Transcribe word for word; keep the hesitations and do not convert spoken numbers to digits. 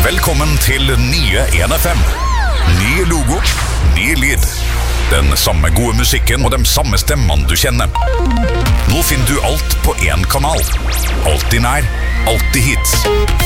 Velkommen til nye en F M. Ny logo, ny lyd. Den samme gode musikken og de samme stemmene du kjenner. Nå finner du alt på en kanal. Alltid nær, alltid hits.